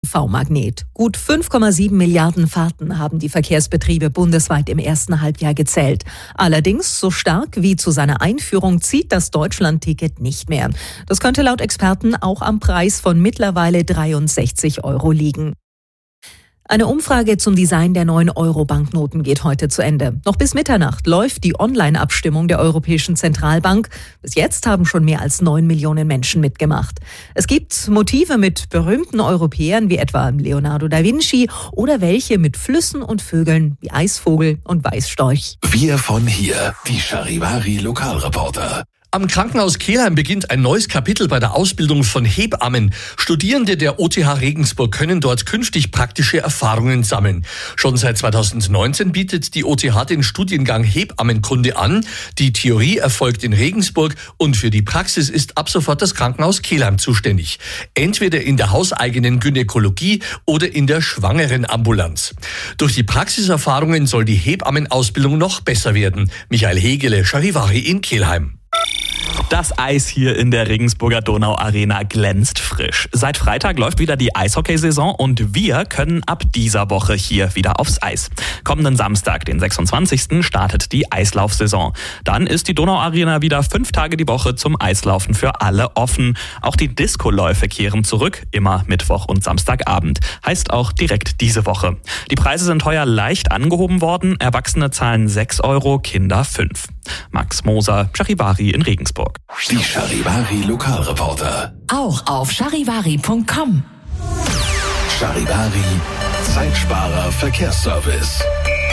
V-Magnet. Gut 5,7 Milliarden Fahrten haben die Verkehrsbetriebe bundesweit im ersten Halbjahr gezählt. Allerdings, so stark wie zu seiner Einführung zieht das Deutschland-Ticket nicht mehr. Das könnte laut Experten auch am Preis von mittlerweile 63 € liegen. Eine Umfrage zum Design der neuen Euro-Banknoten geht heute zu Ende. Noch bis Mitternacht läuft die Online-Abstimmung der Europäischen Zentralbank. Bis jetzt haben schon mehr als 9 Millionen Menschen mitgemacht. Es gibt Motive mit berühmten Europäern wie etwa Leonardo da Vinci oder welche mit Flüssen und Vögeln wie Eisvogel und Weißstorch. Wir von hier, die Charivari-Lokalreporter. Am Krankenhaus Kelheim beginnt ein neues Kapitel bei der Ausbildung von Hebammen. Studierende der OTH Regensburg können dort künftig praktische Erfahrungen sammeln. Schon seit 2019 bietet die OTH den Studiengang Hebammenkunde an. Die Theorie erfolgt in Regensburg und für die Praxis ist ab sofort das Krankenhaus Kelheim zuständig. Entweder in der hauseigenen Gynäkologie oder in der Schwangerenambulanz. Durch die Praxiserfahrungen soll die Hebammenausbildung noch besser werden. Michael Hegele, Charivari in Kelheim. Das Eis hier in der Regensburger Donauarena glänzt frisch. Seit Freitag läuft wieder die Eishockeysaison und wir können ab dieser Woche hier wieder aufs Eis. Kommenden Samstag, den 26. startet die Eislaufsaison. Dann ist die Donauarena wieder 5 Tage die Woche zum Eislaufen für alle offen. Auch die Discoläufe kehren zurück, immer Mittwoch und Samstagabend. Heißt auch direkt diese Woche. Die Preise sind heuer leicht angehoben worden. Erwachsene zahlen 6 €, Kinder 5. Max Moser, Charivari in Regensburg. Die Charivari-Lokalreporter. Auch auf charivari.com. Charivari, Zeitsparer Verkehrsservice.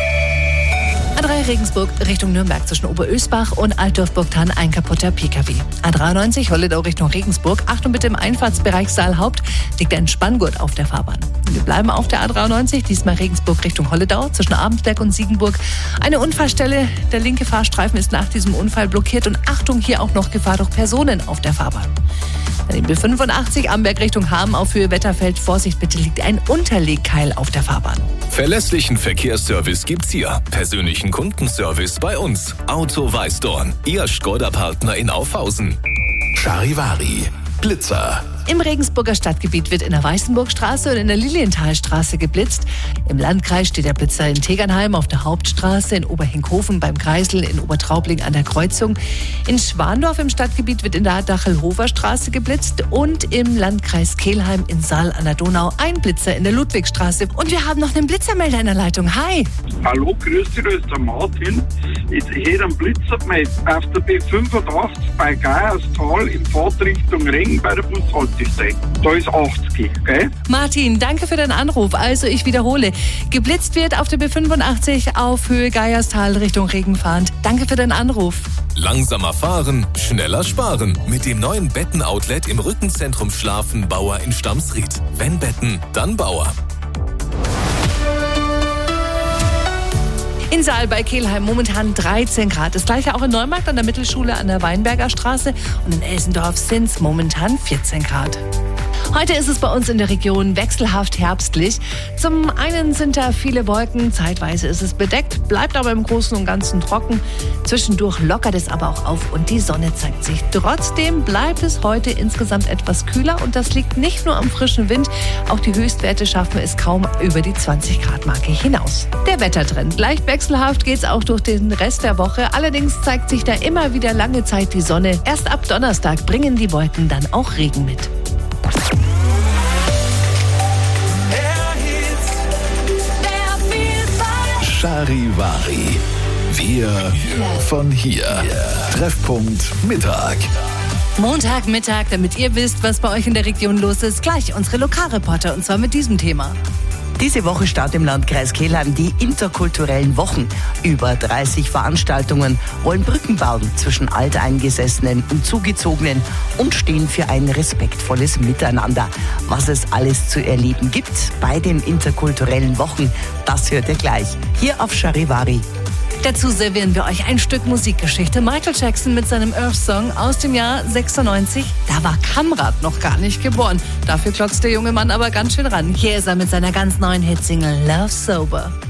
A3 Regensburg Richtung Nürnberg zwischen Oberösbach und Altdorf-Burgthann ein kaputter Pkw. A93 Holledau Richtung Regensburg. Achtung bitte, im Einfahrtsbereich Saalhaupt liegt ein Spanngurt auf der Fahrbahn. Wir bleiben auf der A93, diesmal Regensburg Richtung Holledau zwischen Abensberg und Siegenburg. Eine Unfallstelle, der linke Fahrstreifen ist nach diesem Unfall blockiert und Achtung, hier auch noch Gefahr durch Personen auf der Fahrbahn. Dann die B85 Amberg Richtung Hamm auf Höhe Wetterfeld. Vorsicht bitte, liegt ein Unterlegkeil auf der Fahrbahn. Verlässlichen Verkehrsservice gibt's hier. Persönlichen Kundenservice bei uns. Auto Weißdorn, Ihr Skoda-Partner in Aufhausen. Charivari, Blitzer. Im Regensburger Stadtgebiet wird in der Weißenburgstraße und in der Lilienthalstraße geblitzt. Im Landkreis steht der Blitzer in Tegernheim auf der Hauptstraße, in Oberhinkhofen beim Kreisel, in Obertraubling an der Kreuzung. In Schwandorf im Stadtgebiet wird in der Dachelhofer Straße geblitzt und im Landkreis Kelheim in Saal an der Donau ein Blitzer in der Ludwigstraße. Und wir haben noch einen Blitzermelder in der Leitung. Hi! Hallo, grüß dich, da ist der Martin. Ich hätte einen Blitzer gemeldet. Auf der B85 bei Geierstal in Fahrtrichtung Regen bei der Bushaltestelle. Da ist 80, gell? Martin, danke für deinen Anruf. Also ich wiederhole, geblitzt wird auf der B85 auf Höhe Geierstal Richtung Regen fahrend. Danke für deinen Anruf. Langsamer fahren, schneller sparen. Mit dem neuen Betten-Outlet im Rückenzentrum Schlafen Bauer in Stamsried. Wenn Betten, dann Bauer. In Saal bei Kelheim momentan 13 Grad. Das gleiche auch in Neumarkt an der Mittelschule an der Weinberger Straße. Und in Elsendorf sind es momentan 14 Grad. Heute ist es bei uns in der Region wechselhaft herbstlich. Zum einen sind da viele Wolken, zeitweise ist es bedeckt, bleibt aber im Großen und Ganzen trocken. Zwischendurch lockert es aber auch auf und die Sonne zeigt sich. Trotzdem bleibt es heute insgesamt etwas kühler und das liegt nicht nur am frischen Wind. Auch die Höchstwerte schaffen es kaum über die 20-Grad-Marke hinaus. Der Wettertrend. Leicht wechselhaft geht es auch durch den Rest der Woche. Allerdings zeigt sich da immer wieder lange Zeit die Sonne. Erst ab Donnerstag bringen die Wolken dann auch Regen mit. Charivari. Wir von hier. Treffpunkt Mittag. Montagmittag, damit ihr wisst, was bei euch in der Region los ist. Gleich unsere Lokalreporter und zwar mit diesem Thema. Diese Woche starten im Landkreis Kelheim die interkulturellen Wochen. Über 30 Veranstaltungen wollen Brücken bauen zwischen Alteingesessenen und Zugezogenen und stehen für ein respektvolles Miteinander. Was es alles zu erleben gibt bei den interkulturellen Wochen, das hört ihr gleich hier auf Charivari. Dazu servieren wir euch ein Stück Musikgeschichte. Michael Jackson mit seinem Earth Song aus dem Jahr 96. Da war Kamrat noch gar nicht geboren. Dafür klotzt der junge Mann aber ganz schön ran. Hier ist er mit seiner ganz neuen Hitsingle Love Sober.